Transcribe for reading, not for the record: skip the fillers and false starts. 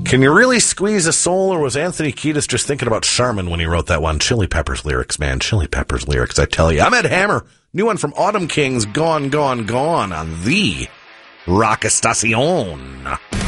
Can you really squeeze a soul, or was Anthony Kiedis just thinking about Charmin when he wrote that one? Chili Peppers lyrics, man. Chili Peppers lyrics, I tell you. I'm Ed Hammer. New one from Autumn Kings, Gone, Gone, Gone on the Rock Estacion.